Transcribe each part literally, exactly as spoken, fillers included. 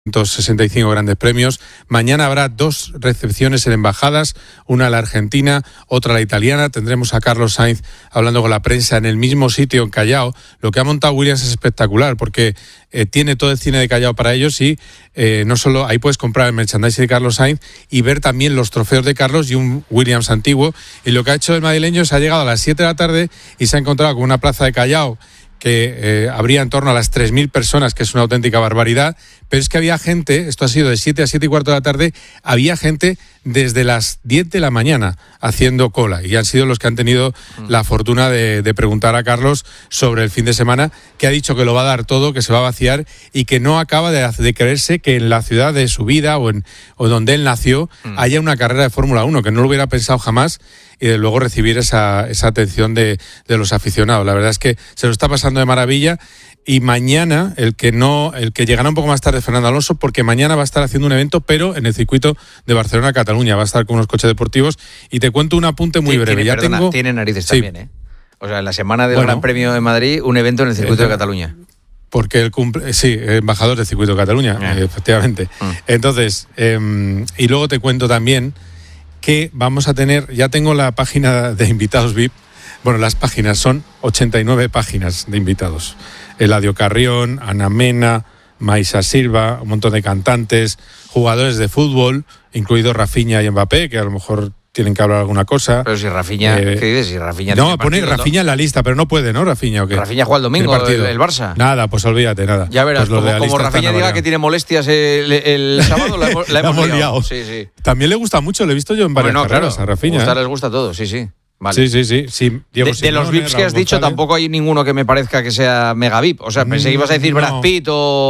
sesenta y cinco grandes premios. Mañana habrá dos recepciones en embajadas, una a la argentina, otra a la italiana. Tendremos a Carlos Sainz hablando con la prensa en el mismo sitio, en Callao. Lo que ha montado Williams es espectacular porque eh, tiene todo el cine de Callao para ellos y eh, no solo ahí puedes comprar el merchandising de Carlos Sainz y ver también los trofeos de Carlos y un Williams antiguo. Y lo que ha hecho el madrileño es ha llegado a las siete de la tarde y se ha encontrado con una plaza de Callao que eh, habría en torno a las tres mil personas, que es una auténtica barbaridad, pero es que había gente, esto ha sido de siete a siete y cuarto de la tarde, había gente desde las diez de la mañana haciendo cola, y han sido los que han tenido la fortuna de, de preguntar a Carlos sobre el fin de semana, que ha dicho que lo va a dar todo, que se va a vaciar, y que no acaba de, de creerse que en la ciudad de su vida, o, en, o donde él nació, mm. haya una carrera de Fórmula uno, que no lo hubiera pensado jamás, y de luego recibir esa, esa atención de, de los aficionados. La verdad es que se lo está pasando de maravilla. Y mañana, el que no, el que llegará un poco más tarde, Fernando Alonso, porque mañana va a estar haciendo un evento, pero en el circuito de Barcelona-Cataluña, va a estar con unos coches deportivos. Y te cuento un apunte muy sí, breve. Tiene, ya perdona, tengo... tiene narices sí. también, ¿eh? O sea, en la semana del bueno, Gran Premio de Madrid, un evento en el circuito eh, de Cataluña. Porque el cumple, sí, embajador del circuito de Cataluña, eh. efectivamente. Mm. Entonces, eh, y luego te cuento también que vamos a tener, ya tengo la página de invitados V I P. Bueno, las páginas son ochenta y nueve páginas de invitados. Eladio Carrión, Ana Mena, Maisa Silva, un montón de cantantes, jugadores de fútbol, incluidos Rafinha y Mbappé, que a lo mejor tienen que hablar alguna cosa. Pero si Rafinha, eh, ¿qué dices? Si Rafinha no, pone Rafinha en la lista, pero no puede, ¿no, Rafinha? ¿O qué? Rafinha juega el domingo, el, el Barça. Nada, pues olvídate, nada. Ya verás, pues como, como Rafinha diga que tiene molestias el, el sábado, la, la hemos, hemos liado. liado. Sí, sí. También le gusta mucho, lo he visto yo en varias bueno, carreras claro, a Rafinha. Gustar, ¿eh? Les gusta todo, sí, sí. Vale. Sí, sí, sí. sí. De, de los V I Ps que has dicho, González. Tampoco hay ninguno que me parezca que sea mega V I P. O sea, pensé que ibas a decir no. Brad Pitt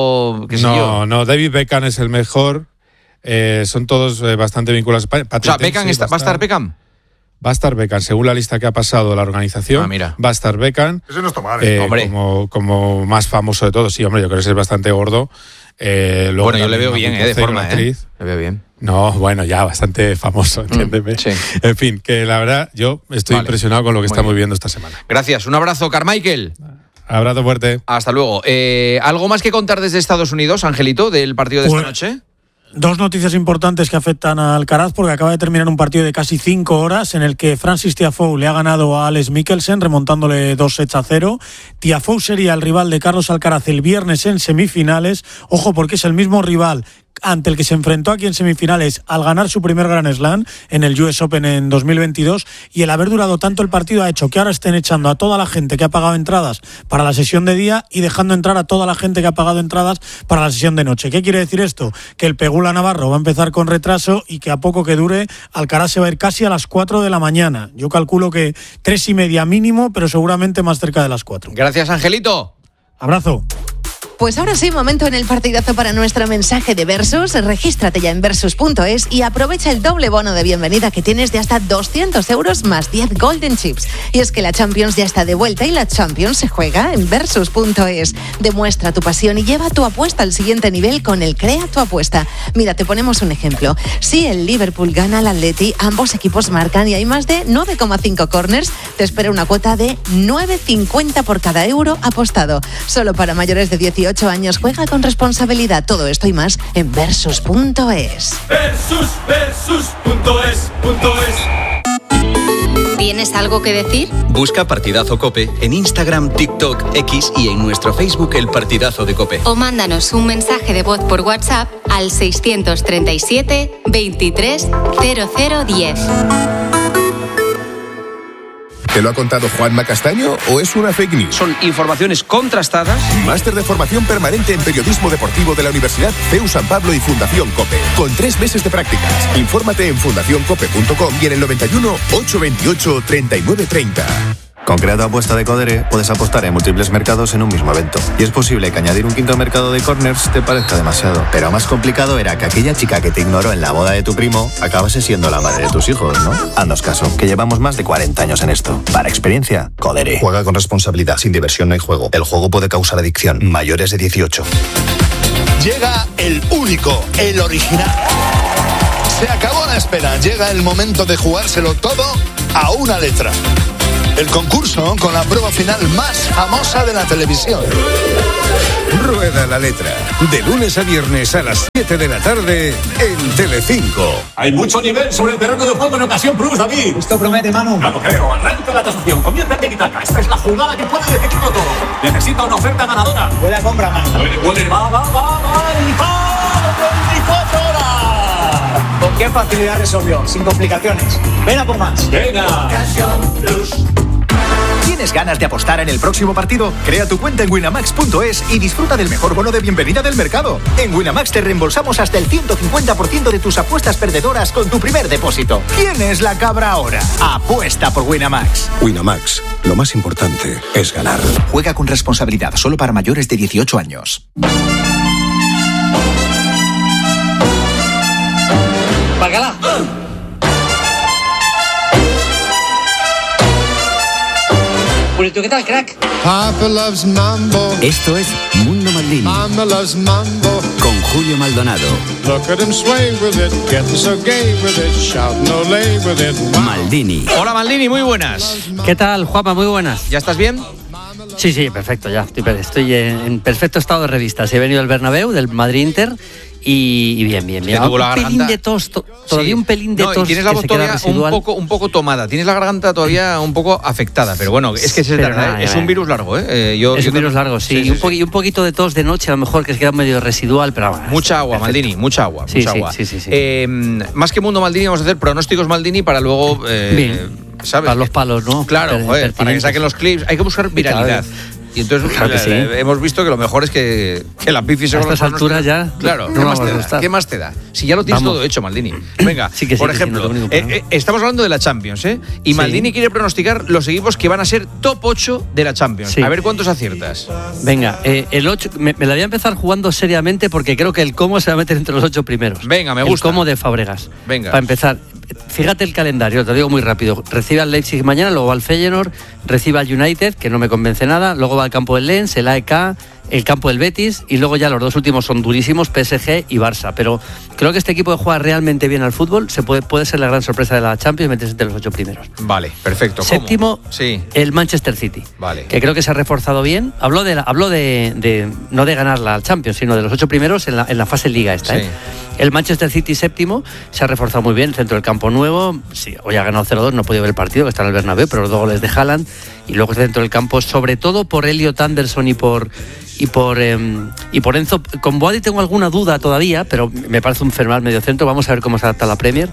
o qué sé no, yo. No, no, David Beckham es el mejor. Eh, son todos eh, bastante vinculados. O sea, Beckham está, ¿va a estar Beckham? Va a estar Beckham, según la lista que ha pasado la organización. Ah, mira. Va a estar Beckham. Eso no está mal, ¿eh? eh, hombre. Como, como más famoso de todos. Sí, hombre, yo creo que es bastante gordo. Eh, bueno, yo le veo bien, eh, de forma, ¿eh? Le veo bien. No, bueno, ya bastante famoso, entiéndeme. Mm, sí. En fin, que la verdad, yo estoy vale. impresionado con lo que Muy estamos bien. viviendo esta semana. Gracias, un abrazo, Carmichael. Abrazo fuerte. Hasta luego. Eh, ¿Algo más que contar desde Estados Unidos, Angelito, del partido de esta noche? Dos noticias importantes que afectan a Alcaraz, porque acaba de terminar un partido de casi cinco horas en el que Francis Tiafoe le ha ganado a Alex Mikkelsen remontándole dos sets a cero. Tiafoe sería el rival de Carlos Alcaraz el viernes en semifinales. Ojo, porque es el mismo rival ante el que se enfrentó aquí en semifinales al ganar su primer Grand Slam en el U S Open en dos mil veintidós, y el haber durado tanto el partido ha hecho que ahora estén echando a toda la gente que ha pagado entradas para la sesión de día y dejando entrar a toda la gente que ha pagado entradas para la sesión de noche. ¿Qué quiere decir esto? Que el Pegula Navarro va a empezar con retraso y que a poco que dure Alcaraz se va a ir casi a las cuatro de la mañana. Yo calculo que tres y media mínimo, pero seguramente más cerca de las cuatro. Gracias, Angelito. Abrazo. Pues ahora sí, momento en el partidazo para nuestro mensaje de Versus. Regístrate ya en versus punto es y aprovecha el doble bono de bienvenida que tienes de hasta doscientos euros más diez Golden Chips. Y es que la Champions ya está de vuelta y la Champions se juega en versus punto es. Demuestra tu pasión y lleva tu apuesta al siguiente nivel con el Crea tu apuesta. Mira, te ponemos un ejemplo. Si el Liverpool gana al Atleti, ambos equipos marcan y hay más de nueve coma cinco corners, te espera una cuota de nueve cincuenta por cada euro apostado. Solo para mayores de dieciocho años. Juega con responsabilidad. Todo esto y más en versus punto es. Versus, versus punto es, punto es. ¿Tienes algo que decir? Busca Partidazo COPE en Instagram, TikTok, X y en nuestro Facebook El Partidazo de COPE. O mándanos un mensaje de voz por WhatsApp al seiscientos treinta y siete, veintitrés, cero cero diez. ¿Te lo ha contado Juanma Castaño o es una fake news? Son informaciones contrastadas. Máster de formación permanente en periodismo deportivo de la Universidad C E U San Pablo y Fundación COPE. Con tres meses de prácticas. Infórmate en fundación cope punto com y en el noventa y uno, ochocientos veintiocho, treinta y nueve treinta. Con Crea tu apuesta de Codere puedes apostar en múltiples mercados en un mismo evento. Y es posible que añadir un quinto mercado de corners te parezca demasiado. Pero más complicado era que aquella chica que te ignoró en la boda de tu primo acabase siendo la madre de tus hijos, ¿no? Haznos caso, que llevamos más de cuarenta años en esto. Para experiencia, Codere. Juega con responsabilidad, sin diversión no hay juego. El juego puede causar adicción. Mayores de dieciocho. Llega el único, el original. Se acabó la espera. Llega el momento de jugárselo todo a una letra. El concurso con la prueba final más famosa de la televisión. Rueda la letra. De lunes a viernes a las siete de la tarde en Telecinco. Hay mucho nivel sobre el terreno de juego en ocasión plus, David. Esto promete, Manu. No lo creo. Arranca la tasación. Comienza el tiki-taka. Esta es la jugada que puede decidirlo todo. Necesita una oferta ganadora. Buena compra, Manu. Puede, puede. Va, va, va, va. Y va. veinticuatro horas. ¿Con qué facilidad resolvió? Sin complicaciones. Ven a por más. Venga. Ocasión plus. ¿Tienes ganas de apostar en el próximo partido? Crea tu cuenta en winamax punto es y disfruta del mejor bono de bienvenida del mercado. En Winamax te reembolsamos hasta el ciento cincuenta por ciento de tus apuestas perdedoras con tu primer depósito. ¿Quién es la cabra ahora? Apuesta por Winamax. Winamax, lo más importante es ganar. Juega con responsabilidad, solo para mayores de dieciocho años. ¡Párgala! ¿Qué tal, crack? Papa loves mambo. Esto es Mundo Maldini. Mama loves mambo. Con Julio Maldonado. Look at him sway with it, getting so gay with it, shouting olé with it. Wow. Maldini. Hola Maldini, muy buenas. ¿Qué tal, Juanma? Muy buenas. ¿Ya estás bien? Sí, sí, perfecto, ya. Estoy, estoy en, en perfecto estado de revista. He venido del Bernabéu, del Madrid-Inter. Y, y bien, bien, bien. Un pelín de tos, to, todavía sí. un pelín de no, tos. Y tienes la voz todavía un poco, un poco tomada. Tienes la garganta todavía un poco afectada. Pero bueno, es que es, pero verdad, nada, es un virus largo, ¿eh? eh yo, es yo un virus largo, sí. sí, sí, y, un po- sí. y un poquito de tos de noche, a lo mejor que queda medio residual, pero bueno. Mucha agua, perfecto. Maldini, mucha agua. Sí, mucha sí, agua. sí, sí, sí. Eh, más que Mundo Maldini, vamos a hacer pronósticos Maldini para luego. Eh, bien. ¿Sabes? Para los palos, ¿no? Claro, joder, para que saquen los clips. Hay que buscar viralidad. Y entonces claro sí. hemos visto que lo mejor es que, que la bici se a estas alturas ya. Claro, no ¿qué, más te da? ¿qué más te da? Si ya lo tienes Vamos. todo hecho, Maldini. Venga, sí que sí, por que ejemplo, sí, no eh, eh, estamos hablando de la Champions, ¿eh? Y sí. Maldini quiere pronosticar los equipos que van a ser top ocho de la Champions. Sí. A ver cuántos aciertas. Venga, eh, el ocho, me, me la voy a empezar jugando seriamente porque creo que el Como se va a meter entre los ocho primeros. Venga, me gusta. El Como de Fábregas. Venga. Para empezar. Fíjate el calendario, te lo digo muy rápido. Recibe al Leipzig mañana, luego va al Feyenoord, recibe al United, que no me convence nada, luego va al campo del Lens, el A E K, el campo del Betis, y luego ya los dos últimos son durísimos, P S G y Barça. Pero creo que este equipo juega realmente bien al fútbol, se puede, puede ser la gran sorpresa de la Champions y meterse entre los ocho primeros. Vale, perfecto. Séptimo, sí. el Manchester City, vale. que creo que se ha reforzado bien. Habló de, la, habló de, de no de ganar la Champions, sino de los ocho primeros en la, en la fase Liga esta. Sí. ¿eh? El Manchester City séptimo se ha reforzado muy bien, centro del campo nuevo. Sí, hoy ha ganado cero dos, no he podido ver el partido, que está en el Bernabéu, pero los dos goles de Haaland. Y luego centro del campo, sobre todo por Elliot Anderson y por y por eh, y por Enzo. Con Boadi tengo alguna duda todavía, pero me parece un fenomenal medio centro. Vamos a ver cómo se adapta a la Premier.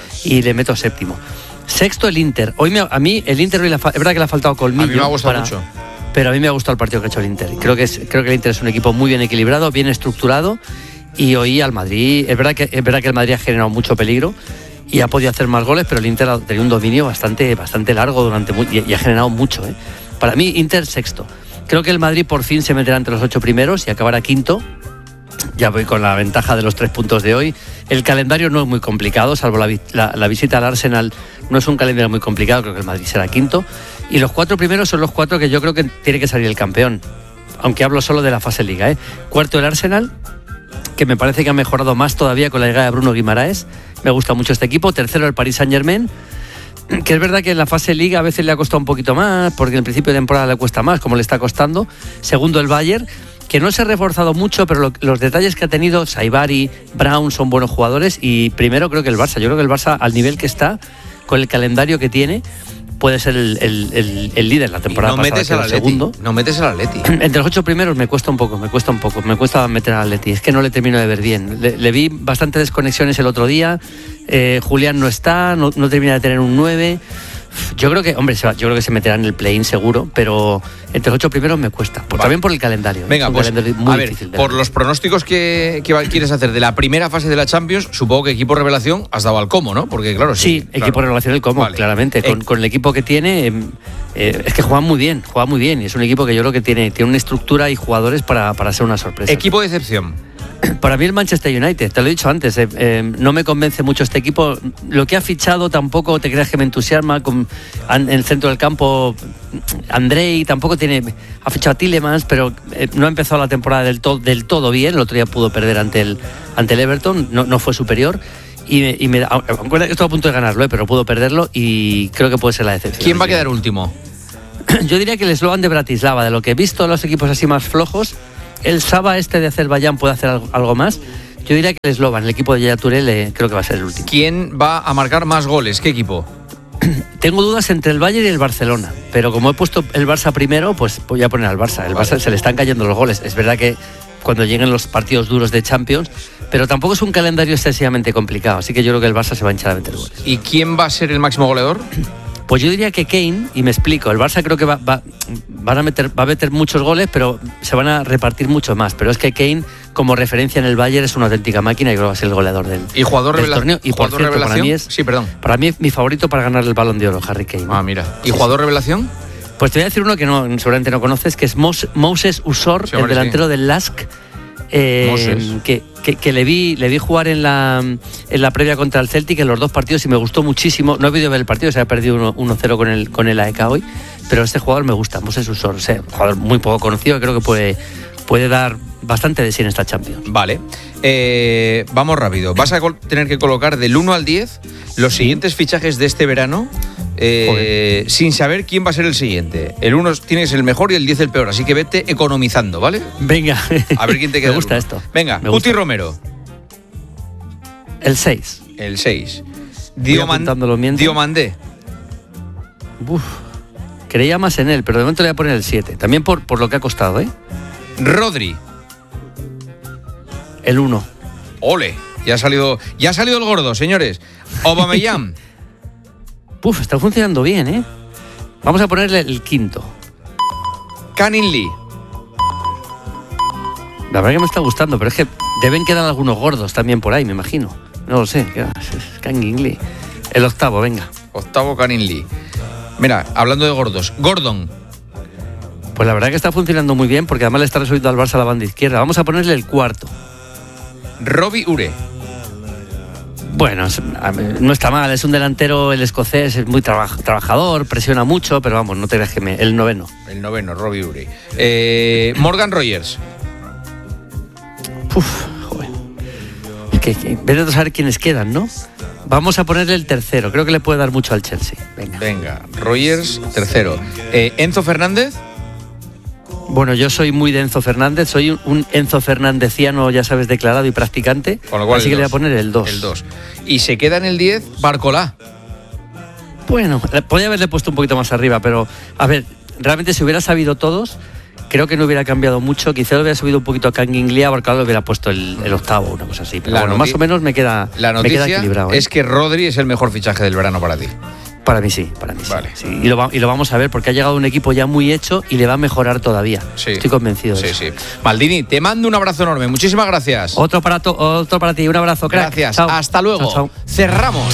Y le meto séptimo. Sexto, el Inter. Hoy me, a mí el Inter hoy le, es verdad que le ha faltado colmillo. A mí me ha gustado para, mucho. Pero a mí me ha gustado el partido que ha hecho el Inter. Creo que, es, creo que el Inter es un equipo muy bien equilibrado, bien estructurado. Y hoy al Madrid, es verdad que es verdad que el Madrid ha generado mucho peligro y ha podido hacer más goles, pero el Inter ha tenido un dominio bastante, bastante largo durante y, y ha generado mucho. ¿eh? Para mí, Inter sexto. Creo que el Madrid por fin se meterá entre los ocho primeros y acabará quinto. Ya voy con la ventaja de los tres puntos de hoy. El calendario no es muy complicado, salvo la, la, la visita al Arsenal, no es un calendario muy complicado, creo que el Madrid será quinto. Y los cuatro primeros son los cuatro que yo creo que tiene que salir el campeón, aunque hablo solo de la fase Liga. ¿eh? Cuarto el Arsenal, que me parece que ha mejorado más todavía con la llegada de Bruno Guimaraes. Me gusta mucho este equipo. Tercero el Paris Saint-Germain, que es verdad que en la fase Liga a veces le ha costado un poquito más, porque en el principio de temporada le cuesta más, como le está costando. Segundo el Bayern, que no se ha reforzado mucho, pero lo, los detalles que ha tenido, Saibari, Brown, son buenos jugadores. Y primero creo que el Barça, yo creo que el Barça al nivel que está, con el calendario que tiene, puede ser el, el, el, el líder la temporada no pasada, metes al segundo. No metes al Atleti. Entre los ocho primeros me cuesta un poco, me cuesta un poco, me cuesta meter al Atleti. Es que no le termino de ver bien. Le, le vi bastantes desconexiones el otro día. Eh, Julián no está, no, no termina de tener un nueve. Yo creo que, hombre, se va, yo creo que se meterá en el play-in seguro, pero entre los ocho primeros me cuesta. Por, vale. También por el calendario. Venga, es pues, calendario muy a ver, difícil de por ver. los pronósticos que, que quieres hacer de la primera fase de la Champions, supongo que equipo revelación has dado al Como, ¿no? Porque claro, sí. Sí, claro. equipo revelación el Como, vale. claramente. Con, eh. con el equipo que tiene, eh, eh, es que juegan muy bien, juega muy bien. Y es un equipo que yo creo que tiene, tiene una estructura y jugadores para, para ser una sorpresa. Equipo de excepción. Para mí el Manchester United, te lo he dicho antes, eh, eh, no me convence mucho este equipo. Lo que ha fichado tampoco te creas que me entusiasma. Con, en el centro del campo, Andrei tampoco tiene. Ha fichado a Tielemans, pero eh, no ha empezado la temporada del, to, del todo bien. El otro día pudo perder ante el, ante el Everton, no, no fue superior. Y me, y me aunque estoy a punto de ganarlo, eh, pero pudo perderlo y creo que puede ser la decepción. ¿Quién va a quedar último? Yo diría que el Slovan de Bratislava, de lo que he visto los equipos así más flojos, el Saba este de Azerbaiyán puede hacer algo, algo más. Yo diría que el Slovan, el equipo de Yaya Touré, le, creo que va a ser el último. ¿Quién va a marcar más goles? ¿Qué equipo? Tengo dudas entre el Bayern y el Barcelona, pero como he puesto el Barça primero, pues voy a poner al Barça. El Barça se le están cayendo los goles. Es verdad que cuando lleguen los partidos duros de Champions, pero tampoco es un calendario excesivamente complicado, así que yo creo que el Barça se va a hinchar a meter goles. ¿Y quién va a ser el máximo goleador? Pues yo diría que Kane, y me explico, el Barça creo que va, va, van a meter, va a meter muchos goles, pero se van a repartir mucho más. Pero es que Kane, como referencia en el Bayern, es una auténtica máquina y creo que va a ser el goledor del, ¿Y jugador del revela- torneo. Y por cierto, revelación? para mí es, sí, perdón. para mí es mi favorito para ganar el Balón de Oro, Harry Kane. Ah, mira. ¿Y jugador revelación? Pues te voy a decir uno que no, seguramente no conoces, que es Mos, Moses Usor, Sí, hombre, el delantero sí. del Lask. Eh, que, que, que le vi le vi jugar en la en la previa contra el Celtic en los dos partidos y me gustó muchísimo. No he podido ver el partido, se ha perdido uno cero con el con el A E K hoy, pero este jugador me gusta, Moses Usor, o sea, un jugador muy poco conocido, que creo que puede puede dar bastante de sí en esta Champions. Vale, eh, vamos rápido. Vas a col- tener que colocar del uno al diez los siguientes fichajes de este verano, eh, sin saber quién va a ser el siguiente. El uno tiene que ser el mejor y el diez el peor, así que vete economizando, ¿vale? Venga. A ver quién te queda. Me gusta el esto. Venga, Me Guti gusta. Romero. El seis. El seis. Voy apuntándolo mientras. Diomandé. Uf, creía más en él, pero de momento le voy a poner el siete. También por, por lo que ha costado, ¿eh? Rodri. El uno. Ole. Ya ha salido, ya ha salido el gordo, señores. Aubameyang. Uf, está funcionando bien, ¿eh? Vamos a ponerle el quinto. Canning Lee. La verdad que me está gustando, pero es que deben quedar algunos gordos también por ahí, me imagino. No lo sé. Canning Lee. El octavo, venga. Octavo, Canning Lee. Mira, hablando de gordos, Gordon. Pues la verdad que está funcionando muy bien, porque además le está resolviendo al Barça la banda izquierda. Vamos a ponerle el cuarto. Robbie Ure. Bueno, es- a ver, no está mal, es un delantero, el escocés, es muy traba- trabajador, presiona mucho, pero vamos, no te creas que me... El noveno. El noveno, Robbie Ure. Eh, Morgan Rogers. Uf, joder. Es que, que vete a saber quiénes quedan, ¿no? Vamos a ponerle el tercero, creo que le puede dar mucho al Chelsea. Venga. Venga, Rogers, tercero. Eh, Enzo Fernández. Bueno, yo soy muy de Enzo Fernández, soy un, un Enzo Fernandeciano, ya sabes, declarado y practicante, Con lo cual así el que le voy a dos. poner el dos. El dos. Y se queda en el diez, Barcolá. Bueno, le- podía haberle puesto un poquito más arriba, pero a ver, realmente si hubiera sabido todos, creo que no hubiera cambiado mucho. Quizá lo hubiera subido un poquito a Kangin Lee, porque le hubiera puesto el, el octavo, una cosa así. Pero La bueno, noti- más o menos me queda, La me queda noticia equilibrado. ¿eh? es que Rodri es el mejor fichaje del verano para ti. Para mí sí, para mí sí. Vale. sí. Y, lo va- y lo vamos a ver, porque ha llegado un equipo ya muy hecho y le va a mejorar todavía. Sí. Estoy convencido de Sí, eso. sí. Maldini, te mando un abrazo enorme. Muchísimas gracias. Otro para, to- otro para ti, un abrazo, crack. Gracias. Chao. Hasta luego. Chao, chao. Cerramos.